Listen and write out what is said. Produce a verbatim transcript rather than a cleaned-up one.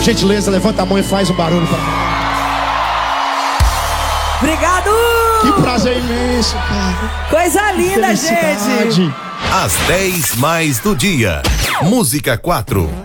Gentileza, levanta a mão e faz um barulho pra mim. Obrigado! Que prazer imenso, cara. Coisa linda, gente. Às dez mais do dia. Música quatro.